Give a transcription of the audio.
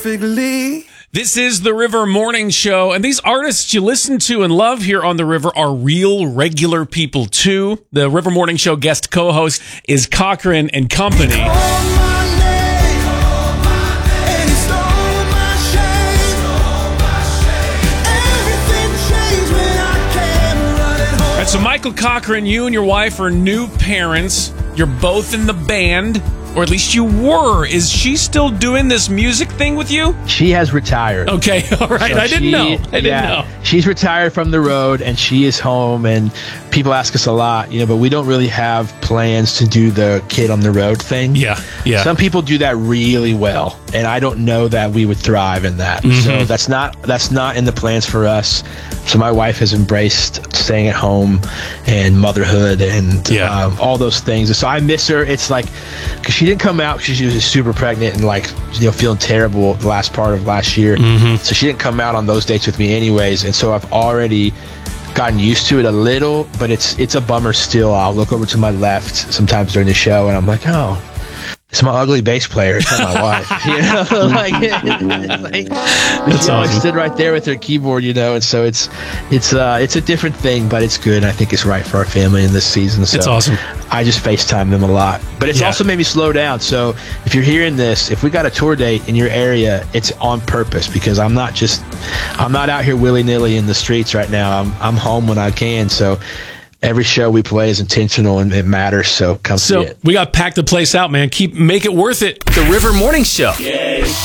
This is the River Morning Show, and these artists you listen to and love here on the River are real, regular people, too. The River Morning Show guest co-host is Cochran and Company. All right, so Michael Cochran, you and your wife are new parents. You're both in the band. Or at least you were. Is she still doing this music thing with you? She has retired. Okay, all right. So I didn't know. I didn't know. She's retired from the road, and she is home, and people ask us a lot, but we don't really have plans to do the kid on the road thing. Yeah. Some people do that really well, and I don't know that we would thrive in that. Mm-hmm. So that's not in the plans for us. So my wife has embraced staying at home and motherhood and all those things. And so I miss her. It's like, because she didn't come out because she was just super pregnant and feeling terrible the last part of last year. Mm-hmm. So she didn't come out on those dates with me anyways. And so I've already gotten used to it a little, but it's a bummer still. I'll look over to my left sometimes during the show and I'm like, oh, it's my ugly bass player. It's not my wife. That's awesome. She stood right there with her keyboard, and so it's a different thing, but it's good. And I think it's right for our family in this season. So it's awesome. I just FaceTime them a lot, but it's also made me slow down. So if you're hearing this, if we got a tour date in your area, it's on purpose because I'm not out here willy nilly in the streets right now. I'm home when I can. So every show we play is intentional and it matters. So come see it. We got to pack the place out, man. Make it worth it. The River Morning Show.